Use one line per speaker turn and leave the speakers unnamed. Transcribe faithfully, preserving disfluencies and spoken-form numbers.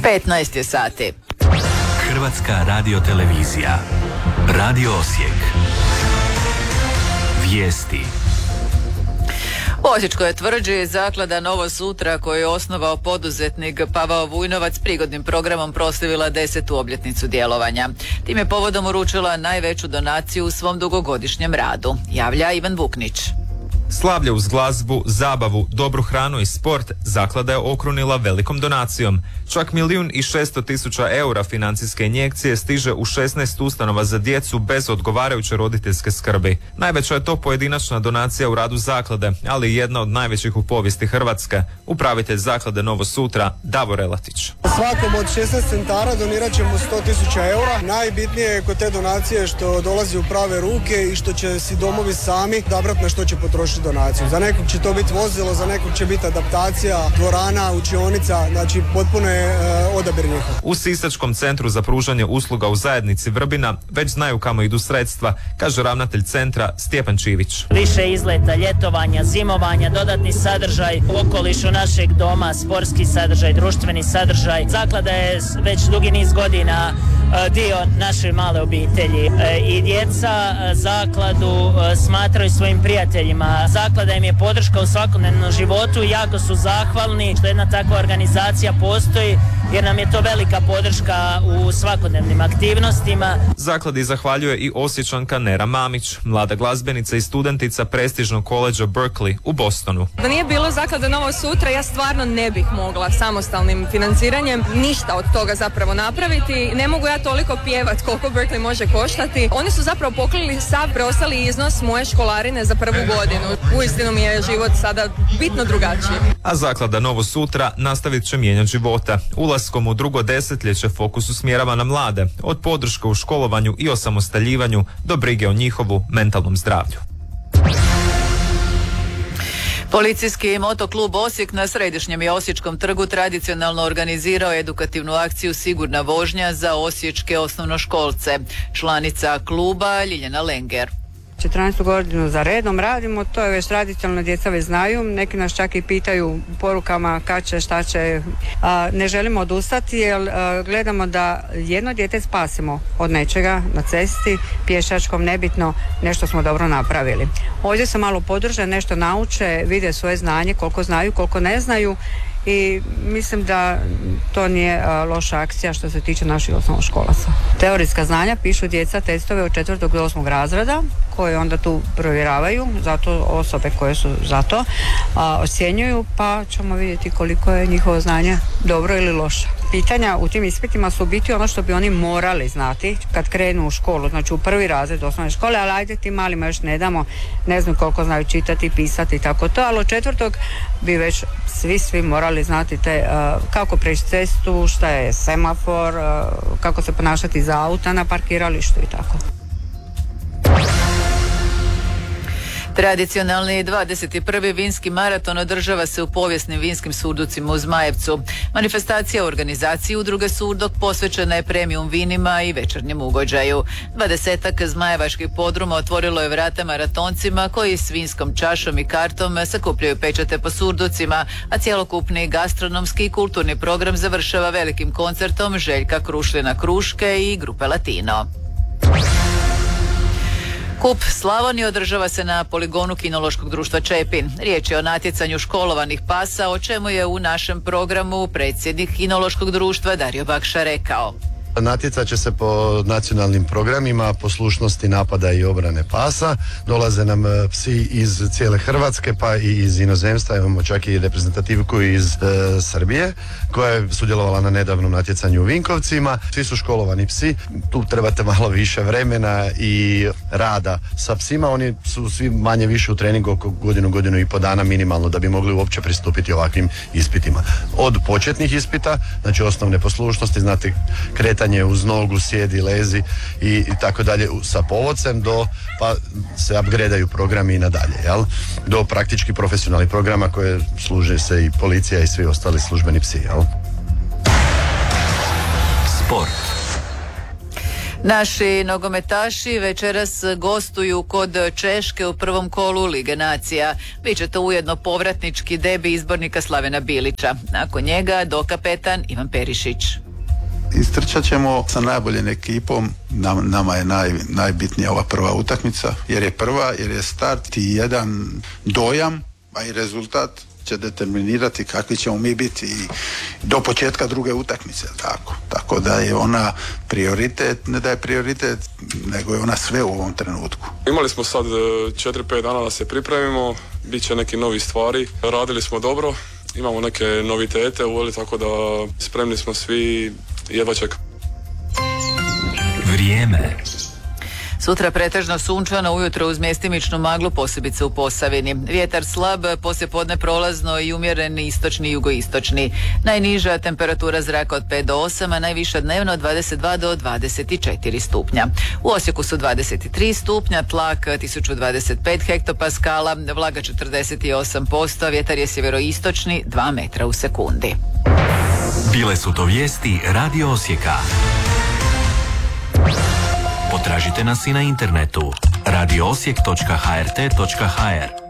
petnaest je sati.
Hrvatska radiotelevizija. Radio Osijek. Vijesti.
U Osječkoj tvrđi zaklada Novo sutra koju je osnovao poduzetnik Pavao Vujnovac prigodnim programom proslavila desetu obljetnicu djelovanja. Tim je povodom uručila najveću donaciju u svom dugogodišnjem radu, javlja Ivan Vuknić.
Slavlje uz glazbu, zabavu, dobru hranu i sport zaklada je okrunila velikom donacijom. Čak milijun i šesto tisuća eura financijske injekcije stiže u šesnaest ustanova za djecu bez odgovarajuće roditeljske skrbi. Najveća je to pojedinačna donacija u radu zaklade, ali i jedna od najvećih u povijesti Hrvatske. Upravitelj zaklade Novo sutra, Davor Relatić.
Svakom od šesnaest centara donirat ćemo sto tisuća eura. Najbitnije je kod te donacije što dolazi u prave ruke i što će si domovi sami odabrati na što će potrošiti donaciju. Za nekog će to biti vozilo, za nekog će biti adaptacija, dvorana, učionica, znači potpuno je e, odabir njihov.
U Sisačkom centru za pružanje usluga u zajednici Vrbina već znaju kamo idu sredstva, kaže ravnatelj centra Stjepan Čivić.
Više izleta, ljetovanja, zimovanja, dodatni sadržaj u okolišu našeg doma, sportski sadržaj, društveni sadržaj. Zaklada je već dugi niz godina e, dio naše male obitelji e, i djeca e, zakladu e, smatraju svojim prijateljima. Zaklada im je podrška u svakodnevnom životu i jako su zahvalni što jedna takva organizacija postoji jer nam je to velika podrška u svakodnevnim aktivnostima.
Zakladi zahvaljuje i Osječanka Nera Mamić, mlada glazbenica i studentica prestižnog koledža Berkeley u Bostonu.
Da nije bilo zaklade Novo sutra, ja stvarno ne bih mogla samostalnim financiranjem ništa od toga zapravo napraviti. Ne mogu ja toliko pjevat koliko Berkeley može koštati. Oni su zapravo poklonili sav preostali iznos moje školarine za prvu godinu. Uistinu mi je život sada bitno drugačiji.
A zaklada Novo sutra nastavit će mijenjati života. Ulaskom u drugo desetljeće fokus usmjerava na mlade, od podrške u školovanju i osamostaljivanju do brige o njihovu mentalnom zdravlju.
Policijski motoklub Osijek na Središnjem i Osječkom trgu tradicionalno organizirao edukativnu akciju Sigurna vožnja za osječke osnovnoškolce. Članica kluba Ljiljana Lenger.
četrnaestu godinu za redom radimo, to je već tradicionalno, djeca već znaju, neki nas čak i pitaju porukama kad će, šta će. A, ne želimo odustati jer a, gledamo da jedno dijete spasimo od nečega na cesti, pješačkom, nebitno, nešto smo dobro napravili. Ovdje se malo podrže, nešto nauče, vide svoje znanje, koliko znaju, koliko ne znaju i mislim da to nije a, loša akcija što se tiče naših osnovnoškolaca. Teorijska znanja pišu djeca testove od četvrtog do osmog razreda koje onda tu provjeravaju, zato osobe koje su za to a, ocjenjuju, pa ćemo vidjeti koliko je njihovo znanje dobro ili loše. Pitanja u tim ispitima su biti ono što bi oni morali znati kad krenu u školu, znači u prvi razred osnovne škole, ali ajde ti malima još ne damo, ne znam koliko znaju čitati, pisati i tako to, ali od četvrtog bi već svi, svi morali znati te, uh, kako preći cestu, šta je semafor, uh, kako se ponašati za auta na parkiralištu i tako.
Tradicionalni dvadeset prvi vinski maraton održava se u povijesnim vinskim surducima u Zmajevcu. Manifestacija u organizaciji udruge Surdok posvećena je premium vinima i večernjem ugođaju. Dvadesetak zmajevačkih podruma otvorilo je vrata maratoncima koji s vinskom čašom i kartom sakupljaju pečate po surducima, a cjelokupni gastronomski i kulturni program završava velikim koncertom Željka Krušlina Kruške i grupe Latino. Kup Slavonije održava se na poligonu Kinološkog društva Čepin. Riječ je o natjecanju školovanih pasa, o čemu je u našem programu predsjednik Kinološkog društva Dario Bakša rekao.
Natjecat će se po nacionalnim programima poslušnosti, napada i obrane pasa. Dolaze nam psi iz cijele Hrvatske pa i iz inozemstva. Imamo čak i reprezentativku iz e, Srbije koja je sudjelovala na nedavnom natjecanju u Vinkovcima. Svi su školovani psi. Tu trebate malo više vremena i rada sa psima. Oni su svi manje više u treningu oko godinu, godinu i po dana minimalno da bi mogli uopće pristupiti ovakvim ispitima. Od početnih ispita, znači osnovne poslušnosti, znate, kretanje uz nogu, sjedi, lezi i, i tako dalje sa povodcem do, pa se upgradeaju programi i nadalje, jel? Do praktički profesionalnih programa koje služe se i policija i svi ostali službeni psi, jel?
Sport.
Naši nogometaši večeras gostuju kod Češke u prvom kolu Lige nacija. Biće to ujedno povratnički debi izbornika Slavena Bilića. Nakon njega dokapetan Ivan Perišić.
Istrčat ćemo sa najboljim ekipom. Nam, nama je naj, najbitnija ova prva utakmica, jer je prva, jer je start i jedan dojam, a i rezultat će determinirati kakvi ćemo mi biti i do početka druge utakmice. Tako. Tako da je ona prioritet, ne da je prioritet, nego je ona sve u ovom trenutku.
Imali smo sad četiri pet dana da se pripremimo, bit će neki novi stvari, radili smo dobro, imamo neke novitete uveli, tako da spremni smo svi, jedva čekamo.
Vrijeme.
Sutra pretežno sunčano, ujutro uz mjestimičnu maglu, posebice u Posavini. Vjetar slab, poslijepodne prolazno i umjeren istočni i jugoistočni. Najniža temperatura zraka od pet do osam, a najviša dnevno od dvadeset dva do dvadeset četiri stupnja. U Osijeku su dvadeset tri stupnja, tlak tisuću dvadeset pet hektopaskala, vlaga četrdeset osam posto, vjetar je sjeveroistočni dva metra u sekundi.
Bile su to vijesti Radio Osijeka. Potražite nas i na internetu radio osijek točka h r t točka h r.